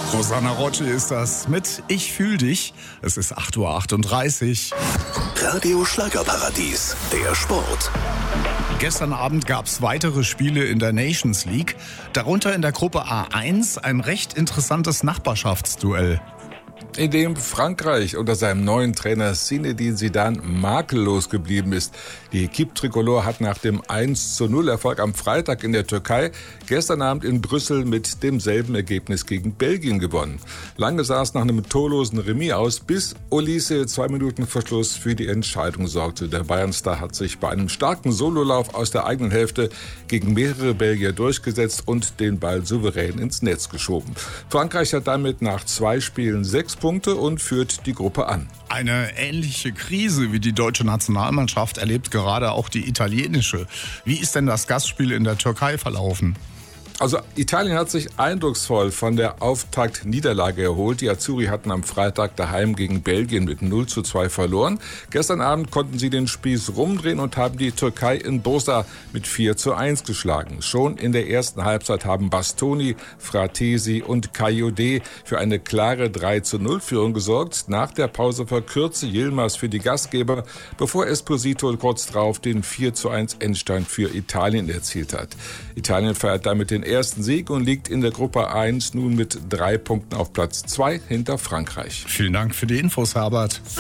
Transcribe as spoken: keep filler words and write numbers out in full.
Rosanna Rocci ist das mit Ich fühl dich. Es ist acht Uhr achtunddreißig. Radio Schlagerparadies, der Sport. Gestern Abend gab es weitere Spiele in der Nations League. Darunter in der Gruppe A eins ein recht interessantes Nachbarschaftsduell. In dem Frankreich unter seinem neuen Trainer Zinedine Zidane makellos geblieben ist. Die Equipe Tricolore hat nach dem eins zu null Erfolg am Freitag in der Türkei gestern Abend in Brüssel mit demselben Ergebnis gegen Belgien gewonnen. Lange sah es nach einem torlosen Remis aus, bis Olise zwei Minuten vor Schluss für die Entscheidung sorgte. Der Bayern-Star hat sich bei einem starken Sololauf aus der eigenen Hälfte gegen mehrere Belgier durchgesetzt und den Ball souverän ins Netz geschoben. Frankreich hat damit nach zwei Spielen sechs Punkte und führt die Gruppe an. Eine ähnliche Krise wie die deutsche Nationalmannschaft erlebt gerade auch die italienische. Wie ist denn das Gastspiel in der Türkei verlaufen? Also Italien hat sich eindrucksvoll von der Auftakt-Niederlage erholt. Die Azzurri hatten am Freitag daheim gegen Belgien mit null zu zwei verloren. Gestern Abend konnten sie den Spieß rumdrehen und haben die Türkei in Bursa mit vier zu eins geschlagen. Schon in der ersten Halbzeit haben Bastoni, Fratesi und Kayode für eine klare drei zu null Führung gesorgt. Nach der Pause verkürzte Yilmaz für die Gastgeber, bevor Esposito kurz darauf den vier zu eins Endstand für Italien erzielt hat. Italien feiert damit den ersten Sieg und liegt in der Gruppe eins nun mit drei Punkten auf Platz zwei hinter Frankreich. Vielen Dank für die Infos, Herbert.